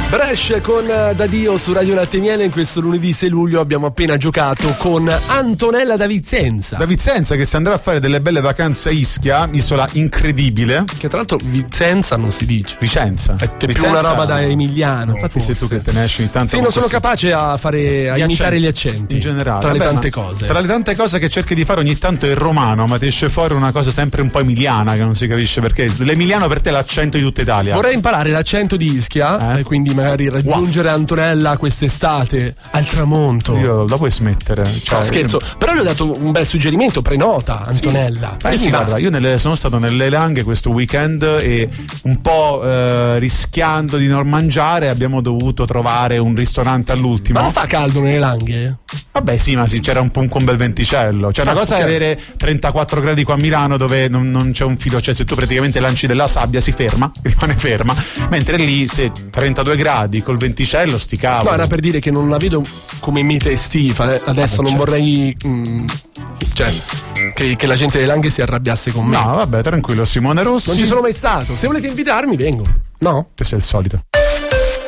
Brescia con Dadio su Radio Latte e Miele. In questo lunedì 6 luglio abbiamo appena giocato con Antonella da Vicenza. Da Vicenza, che si andrà a fare delle belle vacanze a Ischia, isola incredibile. Che tra l'altro Vicenza non si dice. Vicenza. È più una roba da emiliano. Infatti forse. sei tu che te ne esci ogni tanto. Sì, non sono capace a imitare gli accenti. In generale. Tra le tante cose. Tra le tante cose che cerchi di fare ogni tanto è il romano, ma ti esce fuori una cosa sempre un po' emiliana che non si capisce perché. L'emiliano per te è l'accento di tutta Italia. Vorrei imparare l'accento di Ischia e quindi magari raggiungere Antonella quest'estate al tramonto. Io la puoi smettere. No, scherzo, però le ho dato un bel suggerimento, prenota Antonella. Sì, guarda, io sono stato nelle Langhe questo weekend e un po' rischiando di non mangiare abbiamo dovuto trovare un ristorante all'ultimo. Ma non fa caldo nelle Langhe? Vabbè sì, ma sì, c'era un bel venticello. Cioè una cosa è avere 34 gradi qua a Milano dove non c'è un filo, cioè se tu praticamente lanci della sabbia si ferma, rimane ferma, mentre lì se 32 gradi col venticello sti cavoli. No, era per dire che non la vedo come meta estiva, adesso non vorrei cioè che la gente delle Langhe si arrabbiasse con me. No, vabbè, tranquillo, Simone Rossi. Non ci sono mai stato. Se volete invitarmi vengo. No? Te sei il solito.